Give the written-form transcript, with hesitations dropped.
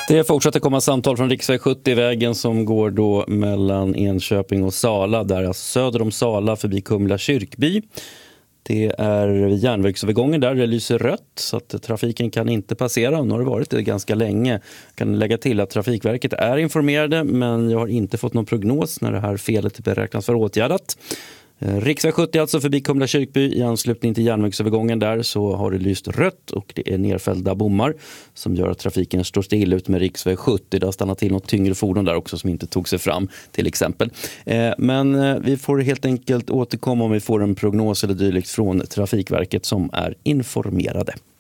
Det fortsätter komma samtal från riksväg 70, vägen som går då mellan Enköping och Sala, där alltså söder om Sala förbi Kumla kyrkby. Det är järnvägsövergången där det lyser rött så att trafiken kan inte passera. Nu har det varit det ganska länge. Jag kan lägga till att Trafikverket är informerade, men jag har inte fått någon prognos när det här felet beräknas vara åtgärdat. Riksväg 70 alltså förbi Kumla kyrkby, i anslutning till järnvägsövergången där så har det lyst rött och det är nerfällda bommar som gör att trafiken står still ut med riksväg 70. Det har stannat till något tyngre fordon där också som inte tog sig fram till exempel. Men vi får helt enkelt återkomma om vi får en prognos eller dylikt från Trafikverket som är informerade.